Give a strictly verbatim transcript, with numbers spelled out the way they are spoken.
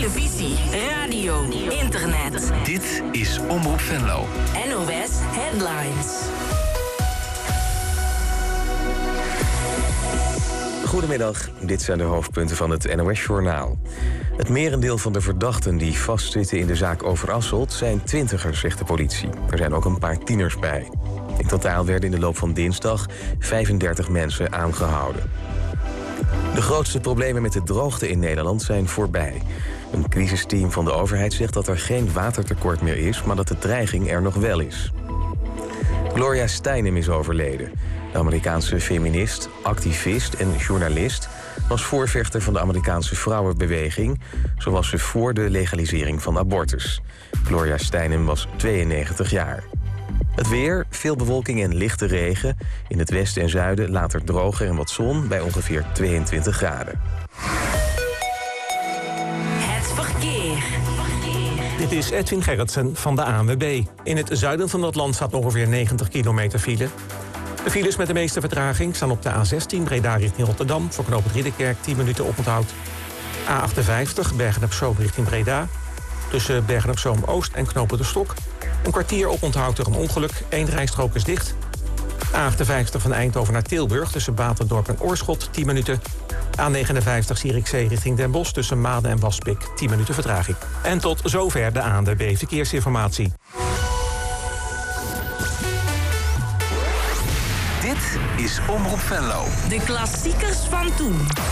televisie, radio, internet. Dit is Omroep Venlo. N O S Headlines. Goedemiddag, dit zijn de hoofdpunten van het N O S-journaal. Het merendeel van de verdachten die vastzitten in de zaak Overasselt zijn twintigers, zegt de politie. Er zijn ook een paar tieners bij. In totaal werden in de loop van dinsdag vijfendertig mensen aangehouden. De grootste problemen met de droogte in Nederland zijn voorbij. Een crisisteam van de overheid zegt dat er geen watertekort meer is, maar dat de dreiging er nog wel is. Gloria Steinem is overleden. De Amerikaanse feminist, activist en journalist was voorvechter van de Amerikaanse vrouwenbeweging. Zo was ze voor de legalisering van abortus. Gloria Steinem was tweeënnegentig jaar. Het weer, veel bewolking en lichte regen. In het westen en zuiden later droger en wat zon bij ongeveer tweeëntwintig graden. Het verkeer. Dit is Edwin Gerritsen van de A N W B. In het zuiden van het land staat ongeveer negentig kilometer file. De files met de meeste vertraging staan op de A zestien Breda richting Rotterdam, voor knooppunt Ridderkerk tien minuten oponthoud. A achtenvijftig Bergen-op-Zoom richting Breda. Tussen Bergen-op-Zoom Oost en knooppunt De Stok. Een kwartier oponthoud door een ongeluk, één rijstrook is dicht. A achtenvijftig van Eindhoven naar Tilburg tussen Baterdorp en Oorschot tien minuten. A negenenvijftig Zierikzee richting Den Bosch tussen Maden en Waspik tien minuten vertraging. En tot zover de A N W B Verkeersinformatie. Dit is Omroep Venlo. De klassiekers van toen.